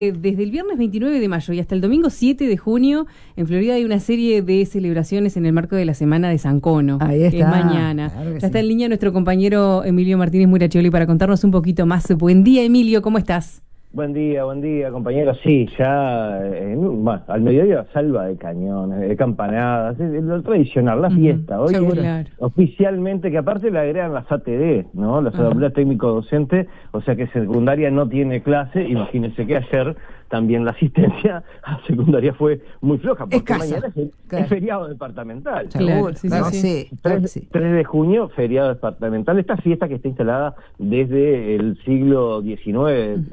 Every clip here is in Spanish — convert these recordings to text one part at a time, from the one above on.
Desde el viernes 29 de mayo y hasta el domingo 7 de junio, en Florida hay una serie de celebraciones en el marco de la Semana de San Cono, Ahí está, que es mañana. claro que Ya está sí. en línea nuestro compañero Emilio Martínez Muracholi para contarnos un poquito más. Buen día, Emilio, ¿cómo estás? Buen día, compañero. Sí, ya al mediodía salva de cañones, de campanadas, es lo tradicional, la fiesta. Hoy seguro. es Claro. oficialmente, que aparte le agregan las ATD, ¿no? Las asambleas técnico-docente, o sea que secundaria no tiene clase. Imagínense que ayer también la asistencia a secundaria fue muy floja, porque Escasa. mañana es feriado departamental. Claro, sí, claro, sí. 3 de junio, feriado departamental. Esta fiesta que está instalada desde el siglo XIX,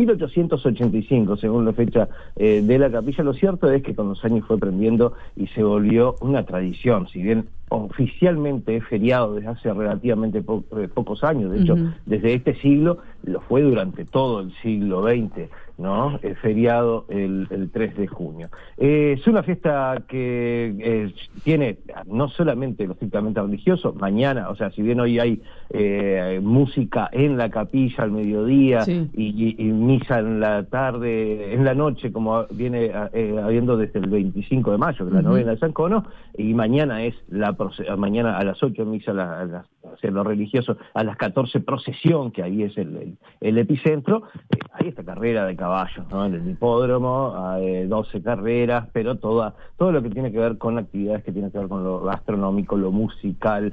1885, según la fecha de la capilla. Lo cierto es que con los años fue prendiendo y se volvió una tradición, si bien oficialmente es feriado desde hace relativamente pocos años. De hecho, desde este siglo lo fue durante todo el siglo XX, ¿no? Es feriado el 3 de junio. Es una fiesta que tiene no solamente lo estrictamente religioso. Mañana, o sea, si bien hoy hay música en la capilla al mediodía, sí, y misa en la tarde, en la noche, como viene habiendo desde el 25 de mayo, que es la novena de San Cono, y mañana es mañana a las 8 misa, lo religioso, a las 14 procesión, que ahí es el epicentro. Hay esta carrera de caballos, ¿no? En el hipódromo, 12 carreras, pero todo lo que tiene que ver con actividades que tienen que ver con lo gastronómico, lo musical,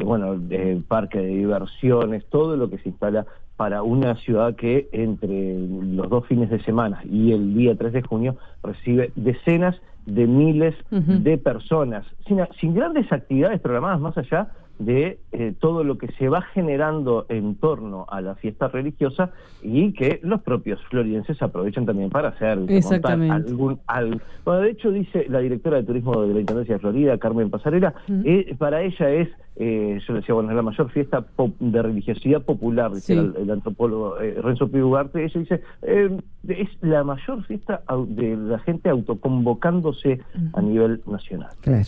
parque de diversiones, todo lo que se instala para una ciudad que entre los 2 fines de semana y el día 3 de junio recibe decenas de miles de personas, sin grandes actividades programadas más allá de todo lo que se va generando en torno a la fiesta religiosa, y que los propios floridenses aprovechan también para hacer, exactamente, montar bueno, de hecho, dice la directora de turismo de la Intendencia de Florida, Carmen Pasarela, para ella es, yo le decía, es la mayor fiesta de religiosidad popular, dice el antropólogo Renzo Pío Ugarte. Ella dice, es la mayor fiesta de la gente autoconvocándose a nivel nacional. Claro.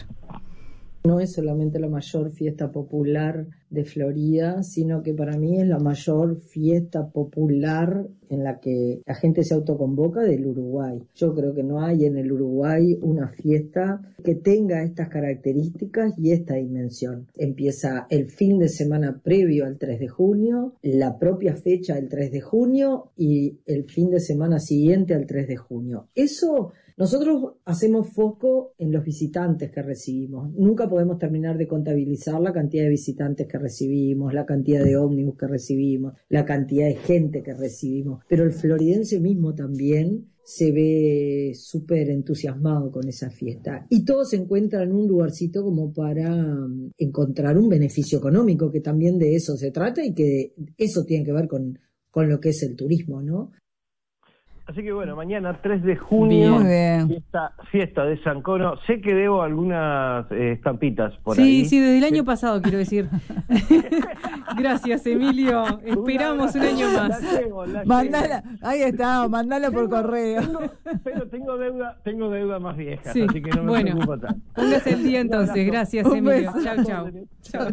No es solamente la mayor fiesta popular de Florida, sino que para mí es la mayor fiesta popular en la que la gente se autoconvoca del Uruguay. Yo creo que no hay en el Uruguay una fiesta que tenga estas características y esta dimensión. Empieza el fin de semana previo al 3 de junio, la propia fecha del 3 de junio y el fin de semana siguiente al 3 de junio. Eso, nosotros hacemos foco en los visitantes que recibimos. Nunca podemos terminar de contabilizar la cantidad de visitantes que recibimos, la cantidad de ómnibus que recibimos, la cantidad de gente que recibimos. Pero el floridense mismo también se ve súper entusiasmado con esa fiesta. Y todos se encuentran en un lugarcito como para encontrar un beneficio económico, que también de eso se trata y que eso tiene que ver con lo que es el turismo, ¿no? Así que mañana 3 de junio, fiesta de San Cono. Sé que debo algunas estampitas por ahí. Sí, desde el año pasado, quiero decir. Gracias, Emilio. Esperamos un año más. Mandala, ahí está, mandala por correo. Pero tengo deuda más vieja, sí, así que no me preocupo tanto. Póngase el día entonces. Gracias, Emilio. Chau.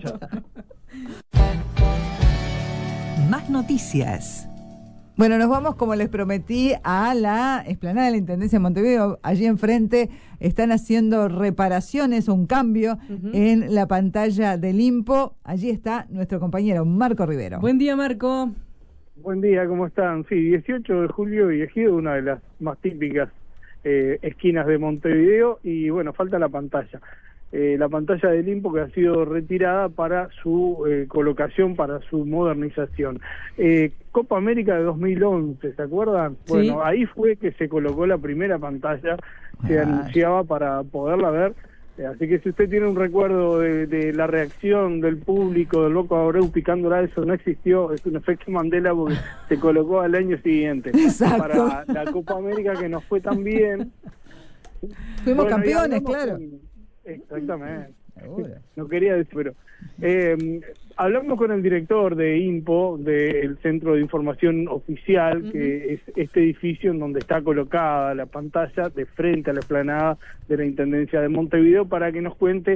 Más noticias. Bueno, nos vamos, como les prometí, a la explanada de la Intendencia de Montevideo. Allí enfrente están haciendo reparaciones, un cambio en la pantalla del INPO. Allí está nuestro compañero Marco Rivero. Buen día, Marco. Buen día, ¿cómo están? Sí, 18 de julio y Ejido, una de las más típicas esquinas de Montevideo, y falta la pantalla. La pantalla del INPO, que ha sido retirada para su colocación, para su modernización. Copa América de 2011, ¿se acuerdan? Sí. Bueno, ahí fue que se colocó la primera pantalla, se anunciaba para poderla ver. Así que si usted tiene un recuerdo de la reacción del público, del loco Abreu picándola, eso no existió, es un efecto Mandela porque se colocó al año siguiente. Exacto. Para la Copa América, que nos fue tan bien. Fuimos campeones, claro. Exactamente. No quería decir, pero hablamos con el director de INPO, del Centro de Información Oficial, que es este edificio en donde está colocada la pantalla de frente a la explanada de la Intendencia de Montevideo, para que nos cuente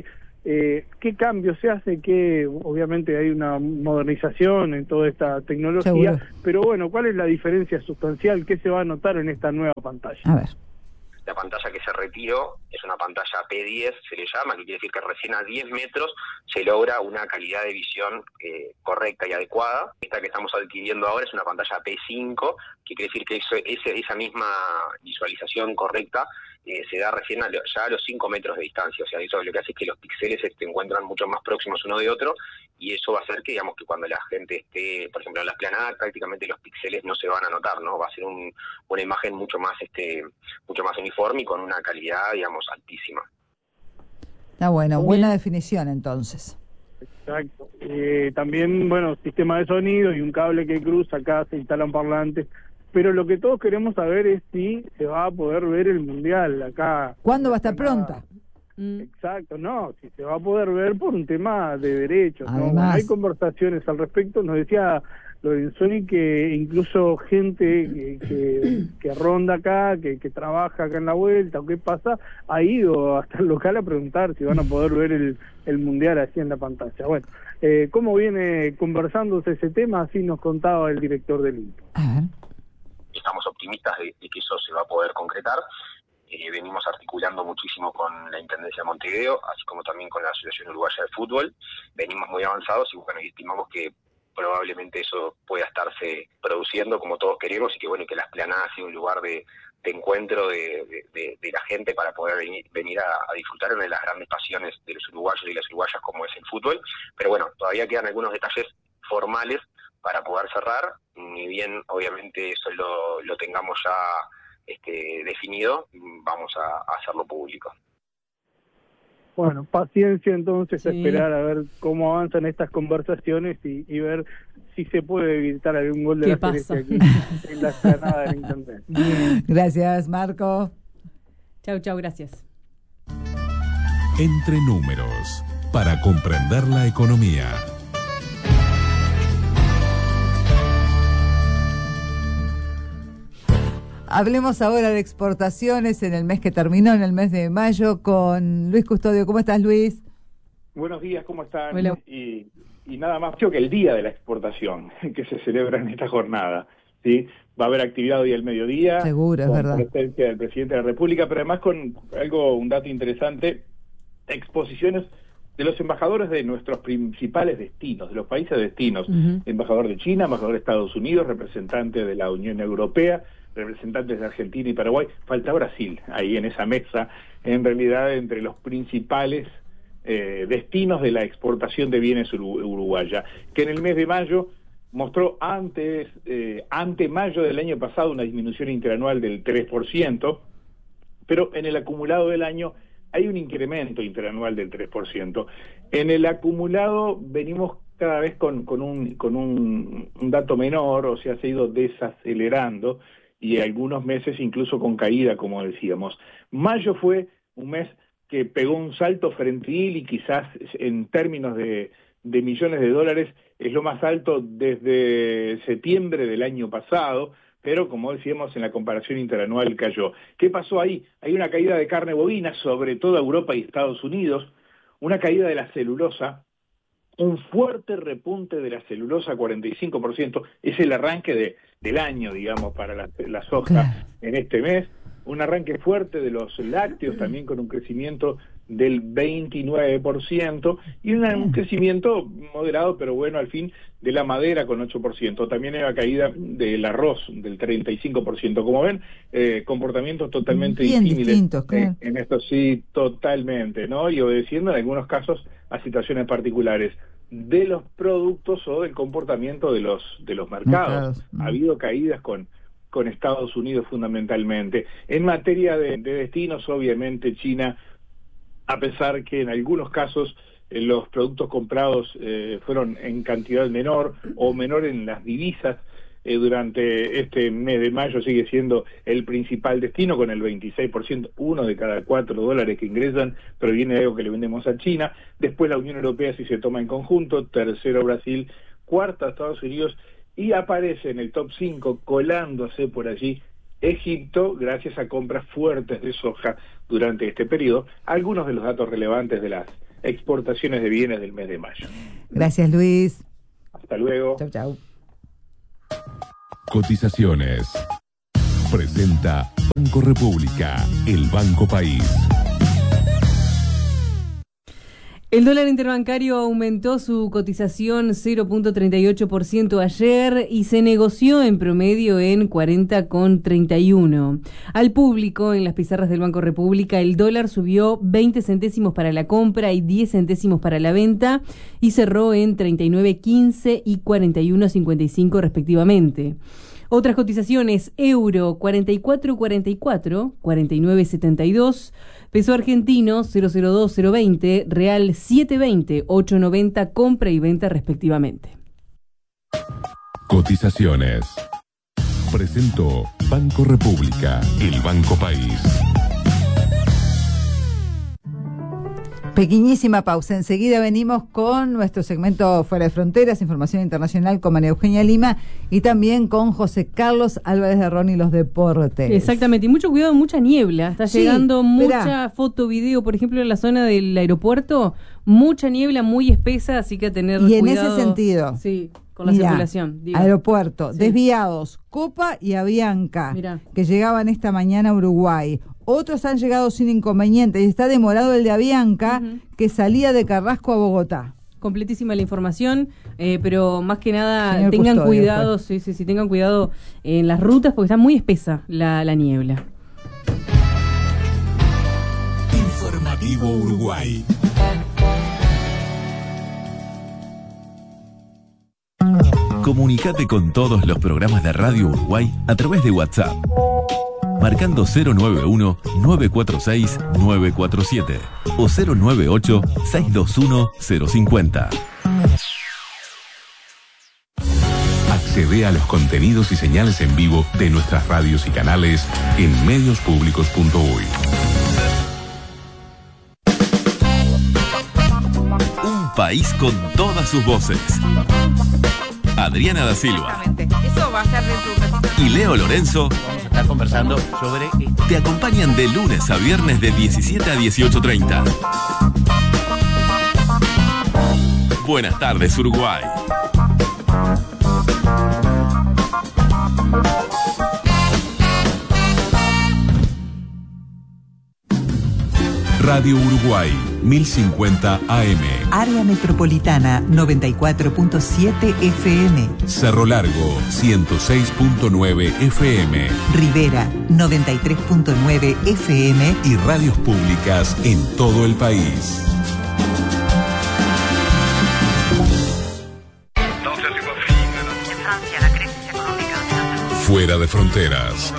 ¿Qué cambio se hace? Que obviamente hay una modernización en toda esta tecnología, Seguro. pero bueno, ¿cuál es la diferencia sustancial? ¿Qué se va a notar en esta nueva pantalla? A ver. La pantalla que se retiró es una pantalla P10, se le llama, que quiere decir que recién a 10 metros se logra una calidad de visión correcta y adecuada. Esta que estamos adquiriendo ahora es una pantalla P5, que quiere decir que esa misma visualización correcta se da recién ya a los 5 metros de distancia. O sea, eso lo que hace es que los píxeles se encuentran mucho más próximos uno de otro, y eso va a hacer que, digamos, que cuando la gente esté, por ejemplo, en la esplanada, prácticamente los píxeles no se van a notar, ¿no? Va a ser una imagen mucho más uniforme y con una calidad, digamos, altísima. Está bueno, buena definición entonces. Exacto. También, bueno, sistema de sonido y un cable que cruza, acá se instalan parlantes, pero lo que todos queremos saber es si se va a poder ver el Mundial acá. ¿Cuándo va a estar pronta? Exacto, no, si se va a poder ver por un tema de derechos, ¿no? Bueno, hay conversaciones al respecto, nos decía Lorenzoni que incluso gente que ronda acá, que trabaja acá en la vuelta, o qué pasa, ha ido hasta el local a preguntar si van a poder ver el Mundial así en la pantalla. Bueno, ¿cómo viene conversándose ese tema? Así nos contaba el director del INPO. A ver. Estamos optimistas de que eso se va a poder concretar. Venimos articulando muchísimo con la Intendencia de Montevideo, así como también con la Asociación Uruguaya de Fútbol. Venimos muy avanzados y bueno, estimamos que probablemente eso pueda estarse produciendo como todos queremos, y que bueno, que la esplanada sea un lugar de encuentro de la gente para poder venir a disfrutar de las grandes pasiones de los uruguayos y las uruguayas como es el fútbol. Pero bueno, todavía quedan algunos detalles formales para poder cerrar, ni bien obviamente eso lo tengamos ya definido, vamos a hacerlo público. Bueno, paciencia entonces, sí, a esperar a ver cómo avanzan estas conversaciones y ver si se puede evitar algún gol de la Celeste aquí en la explanada del Intendente. Gracias, Marco. Chau, gracias. Entre números, para comprender la economía. Hablemos ahora de exportaciones en el mes que terminó, en el mes de mayo, con Luis Custodio. ¿Cómo estás, Luis? Buenos días, ¿cómo están? Hola. Y nada más que el día de la exportación que se celebra en esta jornada, ¿sí? Va a haber actividad hoy al mediodía. Seguro, es verdad. Con presencia del presidente de la República, pero además con un dato interesante, exposiciones de los embajadores de nuestros principales destinos, de los países destinos. Embajador de China, embajador de Estados Unidos, representante de la Unión Europea, representantes de Argentina y Paraguay. Falta Brasil ahí en esa mesa, en realidad entre los principales destinos de la exportación de bienes uruguaya, que en el mes de mayo mostró ante mayo del año pasado una disminución interanual del 3%, pero en el acumulado del año hay un incremento interanual del 3%. En el acumulado venimos cada vez con un dato menor, o sea, se ha ido desacelerando, y algunos meses incluso con caída, como decíamos. Mayo fue un mes que pegó un salto ferentil y quizás en términos de millones de dólares es lo más alto desde septiembre del año pasado, pero como decíamos en la comparación interanual cayó. ¿Qué pasó ahí? Hay una caída de carne bovina, sobre todo Europa y Estados Unidos, una caída de la celulosa, un fuerte repunte de la celulosa, 45%, es el arranque del año, digamos, para la soja en este mes, un arranque fuerte de los lácteos, también con un crecimiento del 29%, y un crecimiento moderado, pero bueno, al fin, de la madera con 8%. También hay una caída del arroz del 35%. Como ven, comportamientos totalmente distintos, en esto sí, totalmente, ¿no? Y obedeciendo en algunos casos a situaciones particulares de los productos o del comportamiento de los mercados. Ha habido caídas con Estados Unidos fundamentalmente. En materia de destinos, obviamente China, a pesar que en algunos casos los productos comprados fueron en cantidad menor o menor en las divisas, durante este mes de mayo sigue siendo el principal destino con el 26%, uno de cada $4 que ingresan proviene de algo que le vendemos a China. Después la Unión Europea sí se toma en conjunto, tercero Brasil, cuarta Estados Unidos, y aparece en el top 5 colándose por allí Egipto, gracias a compras fuertes de soja durante este periodo. Algunos de los datos relevantes de las exportaciones de bienes del mes de mayo. Gracias, Luis. Hasta luego. Chau, chau. Cotizaciones. Presenta Banco República, el Banco País. El dólar interbancario aumentó su cotización 0.38% ayer y se negoció en promedio en 40,31. Al público, en las pizarras del Banco República, el dólar subió 20 centésimos para la compra y 10 centésimos para la venta y cerró en 39.15 y 41.55 respectivamente. Otras cotizaciones: euro 44.44, 49.72, peso argentino 002.020, real 7.20, 8.90 compra y venta respectivamente. Cotizaciones. Presentó Banco República, el Banco País. Pequeñísima pausa. Enseguida venimos con nuestro segmento Fuera de Fronteras, información internacional con María Eugenia Lima y también con José Carlos Álvarez de Ron y los deportes. Exactamente, y mucho cuidado, mucha niebla. Está llegando mucha foto, video, por ejemplo, en la zona del aeropuerto, mucha niebla muy espesa, así que a tener cuidado. Y en ese sentido, sí, con la circulación. Diga. Aeropuerto, sí. Desviados, Copa y Avianca, que llegaban esta mañana a Uruguay. Otros han llegado sin inconveniente y está demorado el de Avianca, que salía de Carrasco a Bogotá. Completísima la información, pero más que nada tengan cuidado, sí, tengan cuidado en las rutas porque está muy espesa la niebla. Informativo Uruguay. Comunicate con todos los programas de Radio Uruguay a través de WhatsApp, marcando 091-946-947 o 098-621-050. Accede a los contenidos y señales en vivo de nuestras radios y canales en mediospublicos.uy. Un país con todas sus voces. Adriana da Silva. Eso va a ser dentro de un ratito. Y Leo Lorenzo vamos a estar conversando sobre esto. Te acompañan de lunes a viernes de 17 a 18:30. Buenas tardes, Uruguay. Radio Uruguay, 1050 AM. Área Metropolitana, 94.7 FM. Cerro Largo, 106.9 FM. Rivera, 93.9 FM. Y radios públicas en todo el país. Fuera de fronteras.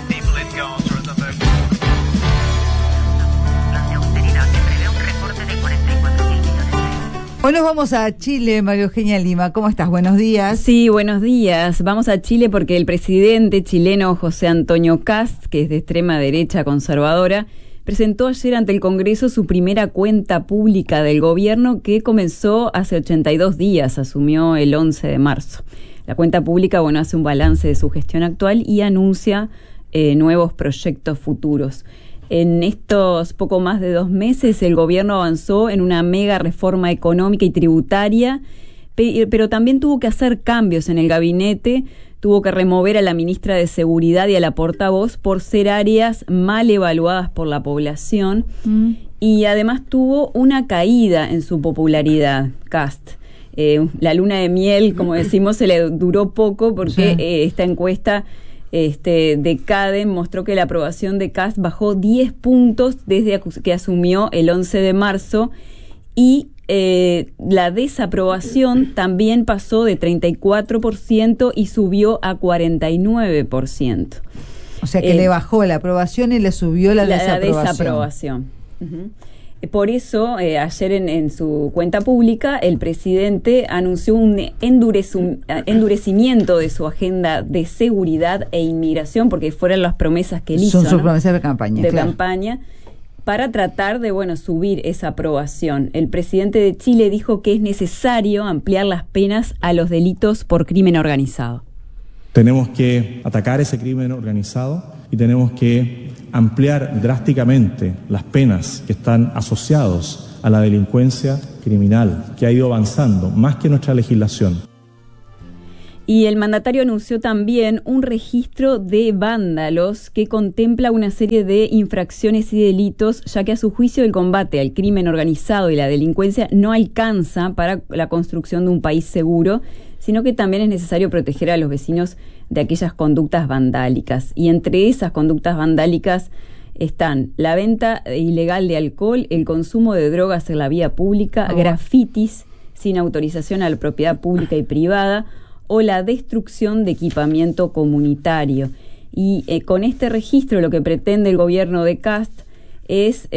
Hoy nos vamos a Chile, María Eugenia Lima. ¿Cómo estás? Buenos días. Sí, buenos días. Vamos a Chile porque el presidente chileno José Antonio Kast, que es de extrema derecha conservadora, presentó ayer ante el Congreso su primera cuenta pública del gobierno que comenzó hace 82 días, asumió el 11 de marzo. La cuenta pública, hace un balance de su gestión actual y anuncia nuevos proyectos futuros. En estos poco más de 2 meses, el gobierno avanzó en una mega reforma económica y tributaria, pero también tuvo que hacer cambios en el gabinete, tuvo que remover a la ministra de Seguridad y a la portavoz por ser áreas mal evaluadas por la población, y además tuvo una caída en su popularidad, Kast. La luna de miel, como decimos, se le duró poco porque esta encuesta de CADE mostró que la aprobación de Kast bajó 10 puntos desde que asumió el 11 de marzo y la desaprobación también pasó de 34% y subió a 49%. O sea que le bajó la aprobación y le subió la desaprobación. Uh-huh. Por eso, ayer en su cuenta pública, el presidente anunció un endurecimiento de su agenda de seguridad e inmigración, porque fueron las promesas que él hizo. Son sus promesas de campaña. De campaña, para tratar de, subir esa aprobación. El presidente de Chile dijo que es necesario ampliar las penas a los delitos por crimen organizado. Tenemos que atacar ese crimen organizado y tenemos que ampliar drásticamente las penas que están asociados a la delincuencia criminal, que ha ido avanzando más que nuestra legislación. Y el mandatario anunció también un registro de vándalos que contempla una serie de infracciones y delitos, ya que a su juicio el combate al crimen organizado y la delincuencia no alcanza para la construcción de un país seguro, sino que también es necesario proteger a los vecinos de aquellas conductas vandálicas. Y entre esas conductas vandálicas están la venta ilegal de alcohol, el consumo de drogas en la vía pública, grafitis sin autorización a la propiedad pública y privada, o la destrucción de equipamiento comunitario. Y con este registro lo que pretende el gobierno de Kast es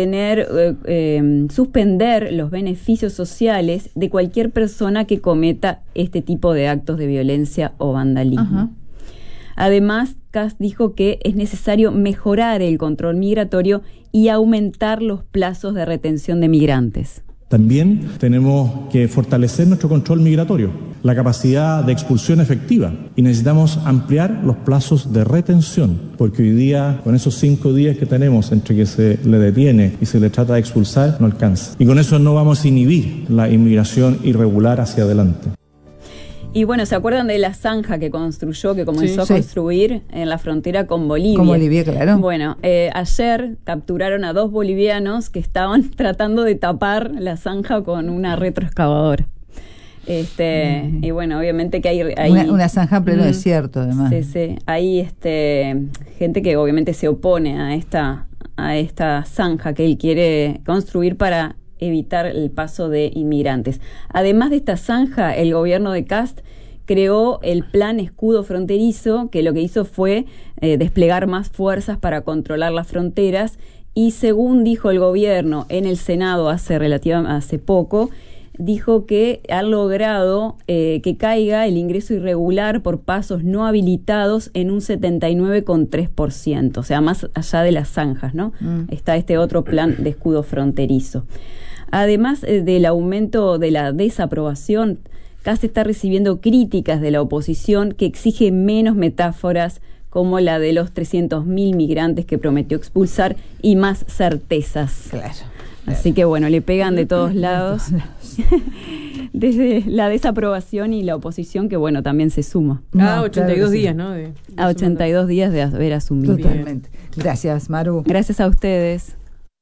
suspender los beneficios sociales de cualquier persona que cometa este tipo de actos de violencia o vandalismo. Ajá. Además, Kast dijo que es necesario mejorar el control migratorio y aumentar los plazos de retención de migrantes. También tenemos que fortalecer nuestro control migratorio, la capacidad de expulsión efectiva, y necesitamos ampliar los plazos de retención, porque hoy día, con esos 5 días que tenemos entre que se le detiene y se le trata de expulsar, no alcanza. Y con eso no vamos a inhibir la inmigración irregular hacia adelante. Y bueno, ¿se acuerdan de la zanja que comenzó a construir en la frontera con Bolivia? Con Bolivia, claro. Bueno, ayer capturaron a 2 bolivianos que estaban tratando de tapar la zanja con una retroexcavadora. Y bueno, obviamente que hay una zanja en pleno desierto, además. Sí. Hay gente que obviamente se opone a esta zanja que él quiere construir para evitar el paso de inmigrantes. Además de esta zanja, el gobierno de Kast creó el plan escudo fronterizo, que lo que hizo fue desplegar más fuerzas para controlar las fronteras, y según dijo el gobierno en el Senado hace poco, dijo que han logrado que caiga el ingreso irregular por pasos no habilitados en un 79,3%, o sea, más allá de las zanjas, ¿no? Está este otro plan de escudo fronterizo. Además del aumento de la desaprobación, Kast está recibiendo críticas de la oposición que exige menos metáforas como la de los 300.000 migrantes que prometió expulsar y más certezas. Claro. Así que bueno, le pegan de todos lados, desde la desaprobación y la oposición, que bueno, también se suma. 82 días, ¿no? A 82 días de haber asumido. Totalmente. Gracias, Maru. Gracias a ustedes.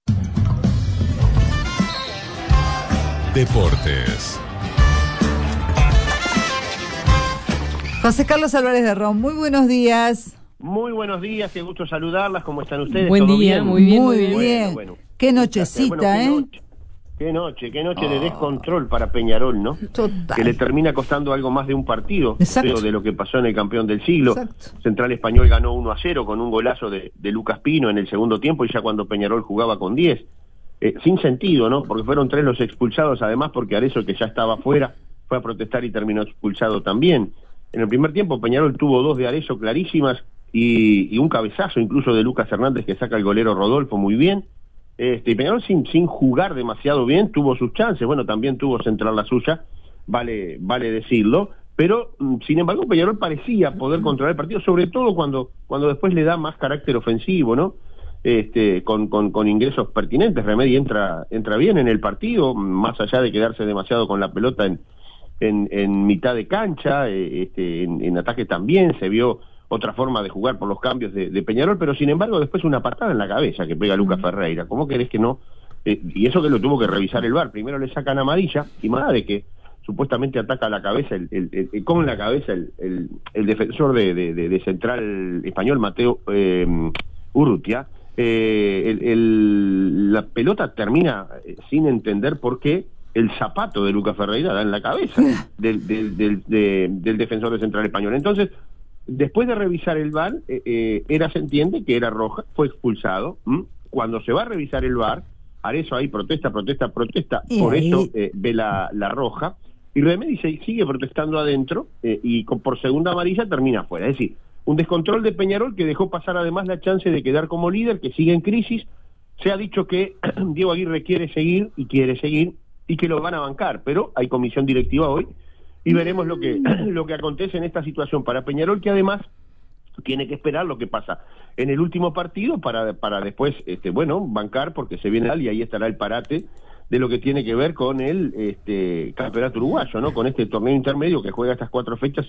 Deportes. José Carlos Álvarez de Ron, muy buenos días. Muy buenos días, qué gusto saludarlas, ¿cómo están ustedes? Buen día, muy bien. Bueno. Qué nochecita, Qué noche de descontrol para Peñarol, ¿no? Total. Que le termina costando algo más de un partido, pero de lo que pasó en el campeón del siglo. Exacto. Central Español ganó 1-0 con un golazo de Lucas Pino en el segundo tiempo, y ya cuando Peñarol jugaba con 10. Sin sentido, ¿no? Porque fueron 3 los expulsados, además porque Arezzo, que ya estaba afuera, fue a protestar y terminó expulsado también. En el primer tiempo Peñarol tuvo 2 de Arezzo clarísimas y un cabezazo incluso de Lucas Hernández, que saca el golero Rodolfo muy bien. Y Peñarol sin jugar demasiado bien tuvo sus chances, bueno, también tuvo Central la suya, vale decirlo, pero sin embargo Peñarol parecía poder controlar el partido, sobre todo cuando después le da más carácter ofensivo, ¿no? Con ingresos pertinentes. Remedi entra bien en el partido, más allá de quedarse demasiado con la pelota en mitad de cancha, en ataque también se vio otra forma de jugar por los cambios de Peñarol, pero sin embargo después una patada en la cabeza que pega Lucas Ferreira. ¿Cómo querés que no? Y eso que lo tuvo que revisar el VAR. Primero le sacan amarilla, y más de que supuestamente ataca la cabeza con la cabeza el defensor de Central Español, Mateo Urrutia. La pelota termina sin entender por qué el zapato de Lucas Ferreira da en la cabeza del defensor de Central Español. Entonces, después de revisar el VAR, se entiende que era roja, fue expulsado. Cuando se va a revisar el VAR, Arezzo ahí protesta, por eso ve la roja, y Remedi sigue protestando adentro, y por segunda amarilla termina afuera. Es decir, un descontrol de Peñarol que dejó pasar además la chance de quedar como líder, que sigue en crisis. Se ha dicho que Diego Aguirre quiere seguir, y que lo van a bancar, pero hay comisión directiva hoy, y veremos lo que acontece en esta situación para Peñarol, que además tiene que esperar lo que pasa en el último partido para después, bancar, porque se viene y ahí estará el parate de lo que tiene que ver con el campeonato uruguayo, ¿no? Con este torneo intermedio que juega estas 4 fechas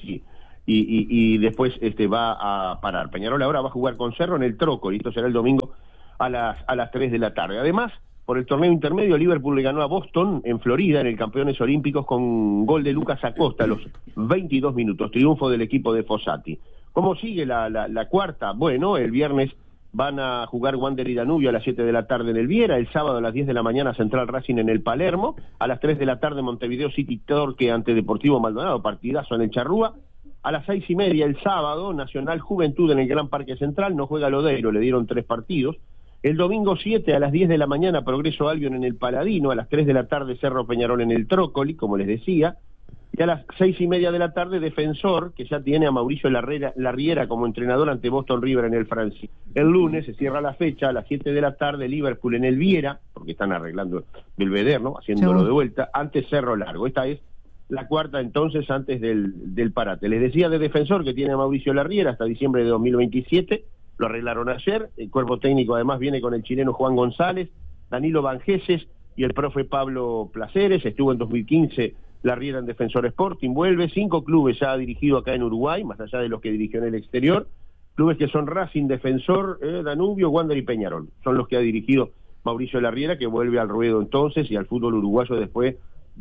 y después va a parar. Peñarol ahora va a jugar con Cerro en el Trócoli, esto será el domingo a las 3 de la tarde. Además, por el torneo intermedio, Liverpool le ganó a Boston en Florida en el Campeones Olímpicos con gol de Lucas Acosta a los 22 minutos, triunfo del equipo de Fossati. ¿Cómo sigue la cuarta? Bueno, el viernes van a jugar Wander y Danubio a las 7 de la tarde en el Viera, el sábado a las 10 de la mañana Central Racing en el Palermo, a las 3 de la tarde Montevideo City Torque ante Deportivo Maldonado, partidazo en el Charrúa, a las 6:30 el sábado Nacional Juventud en el Gran Parque Central, no juega Lodeiro, le dieron 3 partidos, el domingo 7 a las 10 de la mañana Progreso Albion en el Paladino, a las 3 de la tarde Cerro Peñarol en el Trócoli, como les decía, y a las 6:30 de la tarde Defensor, que ya tiene a Mauricio Larriera como entrenador ante Boston River en el Francis. El lunes se cierra la fecha, a las 7 de la tarde Liverpool en el Viera, porque están arreglando Belvedere, ¿no? Haciéndolo de vuelta, ante Cerro Largo. Esta es la cuarta entonces antes del parate. Les decía de Defensor que tiene a Mauricio Larriera hasta diciembre de 2027, lo arreglaron ayer, el cuerpo técnico además viene con el chileno Juan González, Danilo Vangeses y el profe Pablo Placeres, estuvo en 2015 Larriera en Defensor Sporting, vuelve, 5 clubes ya ha dirigido acá en Uruguay, más allá de los que dirigió en el exterior, clubes que son Racing, Defensor, Danubio, Wander y Peñarol, son los que ha dirigido Mauricio Larriera, que vuelve al ruedo entonces y al fútbol uruguayo después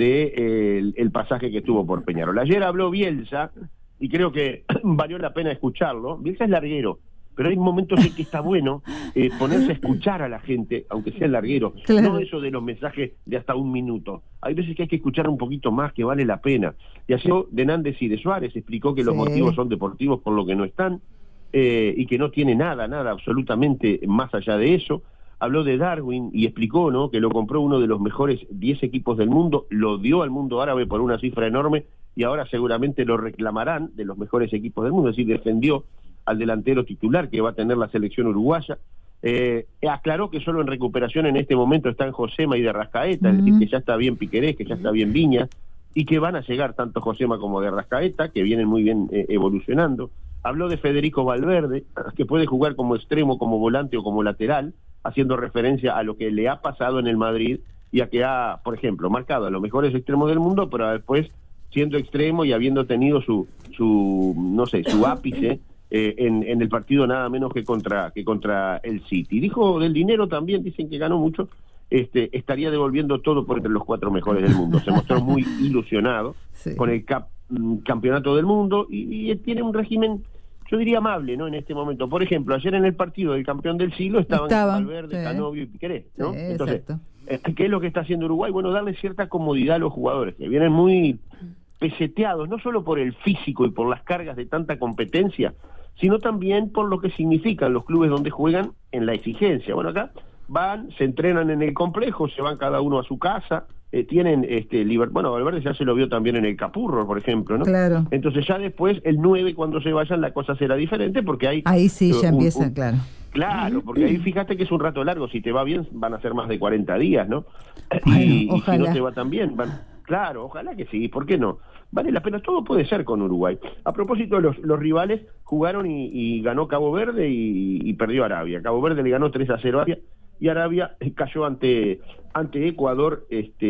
de el pasaje que tuvo por Peñarol. Ayer habló Bielsa, y creo que valió la pena escucharlo. Bielsa es larguero, pero hay momentos en que está bueno ponerse a escuchar a la gente, aunque sea larguero, claro. No eso de los mensajes de hasta 1 minuto. Hay veces que hay que escuchar un poquito más, que vale la pena. Y así de Nández y de Suárez explicó que los motivos son deportivos por lo que no están, y que no tiene nada absolutamente más allá de eso. Habló de Darwin y explicó, ¿no?, que lo compró uno de los mejores 10 equipos del mundo, lo dio al mundo árabe por una cifra enorme y ahora seguramente lo reclamarán de los mejores equipos del mundo, es decir, defendió al delantero titular que va a tener la selección uruguaya. Aclaró que solo en recuperación en este momento están Josema y de Rascaeta, es decir, que ya está bien Piquerés, que ya está bien Viñas, y que van a llegar tanto Josema como de Rascaeta, que vienen muy bien evolucionando. Habló de Federico Valverde, que puede jugar como extremo, como volante o como lateral, haciendo referencia a lo que le ha pasado en el Madrid y a que ha, por ejemplo, marcado a los mejores extremos del mundo, pero después siendo extremo y habiendo tenido su ápice en el partido nada menos que contra el City. Dijo del dinero también, dicen que ganó mucho, estaría devolviendo todo por entre los 4 mejores del mundo. Se mostró muy ilusionado con el campeonato del mundo y tiene un régimen, yo diría, amable, ¿no?, en este momento. Por ejemplo, ayer en el partido del campeón del siglo estaban Valverde, Canovio y Piquerés, ¿no? Entonces, ¿qué es lo que está haciendo Uruguay? Bueno, darle cierta comodidad a los jugadores, que vienen muy peseteados, no solo por el físico y por las cargas de tanta competencia, sino también por lo que significan los clubes donde juegan en la exigencia. Bueno, acá van, se entrenan en el complejo, se van cada uno a su casa, tienen bueno, Valverde ya se lo vio también en el Capurro, por ejemplo, ¿no? Claro. Entonces ya después, el 9, cuando se vayan, la cosa será diferente, porque ahí sí ya empieza, claro. Claro, porque ahí fíjate que es un rato largo, si te va bien van a ser más de 40 días, ¿no? Bueno, y si no te va tan bien, claro, ojalá que sí, ¿por qué no? Vale la pena, todo puede ser con Uruguay. A propósito, los rivales jugaron y ganó Cabo Verde y perdió Arabia. Cabo Verde le ganó 3-0 a Arabia, y Arabia cayó ante Ecuador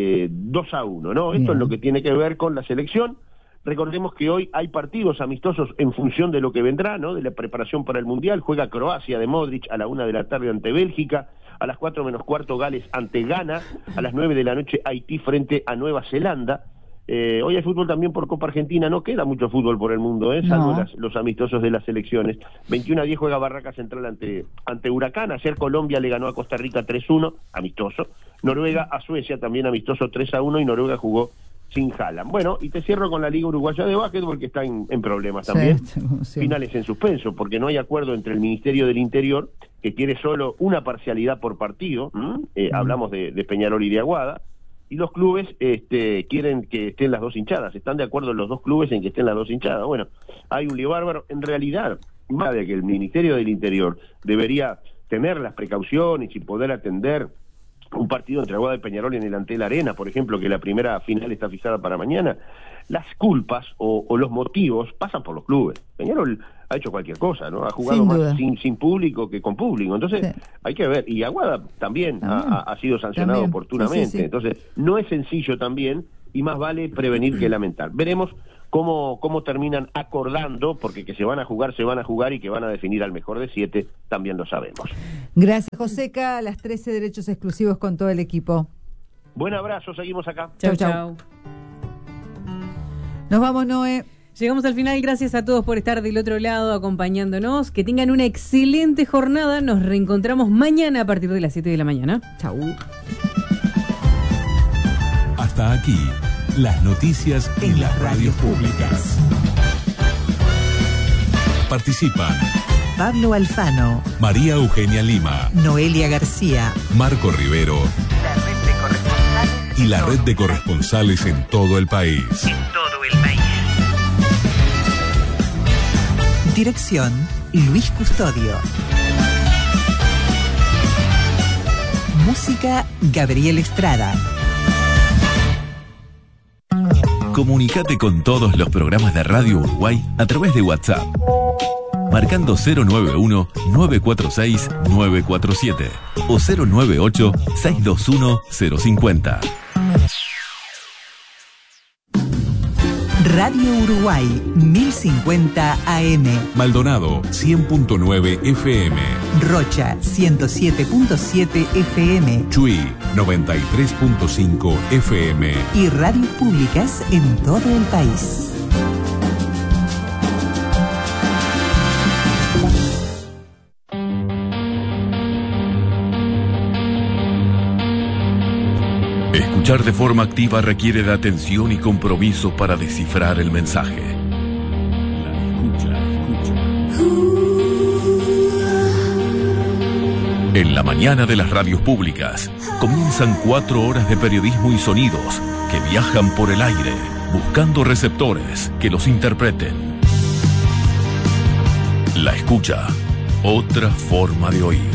2-1, ¿no? Esto es lo que tiene que ver con la selección. Recordemos que hoy hay partidos amistosos en función de lo que vendrá, ¿no?, de la preparación para el Mundial. Juega Croacia de Modric a la 1 de la tarde ante Bélgica, a las 4 menos cuarto Gales ante Ghana, a las 9 de la noche Haití frente a Nueva Zelanda. Hoy hay fútbol también por Copa Argentina, no queda mucho fútbol por el mundo, salvo los amistosos de las selecciones. 21-10 juega Barraca Central ante Huracán. Ayer Colombia le ganó a Costa Rica 3-1, amistoso. Noruega a Suecia también amistoso 3-1, y Noruega jugó sin Haaland. Bueno, y te cierro con la Liga Uruguaya de Básquetbol, que está en problemas también. Finales en suspenso, porque no hay acuerdo entre el Ministerio del Interior, que quiere solo una parcialidad por partido, hablamos de Peñarol y de Aguada, y los clubes quieren que estén las 2 hinchadas. Están de acuerdo los 2 clubes en que estén las 2 hinchadas. Bueno, hay un lío bárbaro. En realidad, más de que el Ministerio del Interior debería tener las precauciones y poder atender un partido entre Aguada y Peñarol en el Antel Arena, por ejemplo, que la primera final está fijada para mañana, las culpas o los motivos pasan por los clubes. Peñarol ha hecho cualquier cosa, ¿no? Ha jugado más sin público que con público. Entonces, hay que ver. Y Aguada también ha sido sancionado oportunamente. Entonces, no es sencillo también, y más vale prevenir que lamentar. Veremos cómo terminan acordando, porque que se van a jugar, y que van a definir al mejor de 7, también lo sabemos. Gracias, Joseca. Las 13 derechos exclusivos con todo el equipo. Buen abrazo, seguimos acá. Chau. Nos vamos, Noé. Llegamos al final, gracias a todos por estar del otro lado acompañándonos. Que tengan una excelente jornada. Nos reencontramos mañana a partir de las 7 de la mañana. Chau. Hasta aquí, las noticias en las radios públicas. Participan Pablo Alfano, María Eugenia Lima, Noelia García, Marco Rivero y la red de corresponsales en todo el país. Dirección, Luis Custodio. Música, Gabriel Estrada. Comunicate con todos los programas de Radio Uruguay a través de WhatsApp, marcando 091-946-947 o 098-621-050. Radio Uruguay, 1050 AM. Maldonado, 100.9 FM. Rocha, 107.7 FM. Chuy, 93.5 FM. Y radios públicas en todo el país. Escuchar de forma activa requiere de atención y compromiso para descifrar el mensaje. En la mañana de las radios públicas comienzan 4 horas de periodismo y sonidos que viajan por el aire buscando receptores que los interpreten. La escucha, otra forma de oír.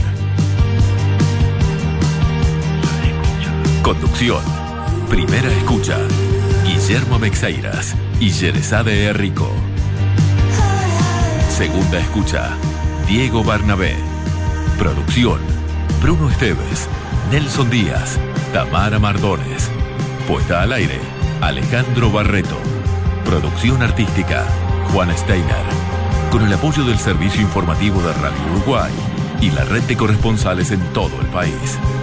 Conducción, Primera Escucha, Guillermo Mexeiras y Yerezade Herrico. Segunda Escucha, Diego Barnabé. Producción, Bruno Esteves, Nelson Díaz, Tamara Mardones. Puesta al aire, Alejandro Barreto. Producción artística, Juan Steiner. Con el apoyo del Servicio Informativo de Radio Uruguay y la red de corresponsales en todo el país.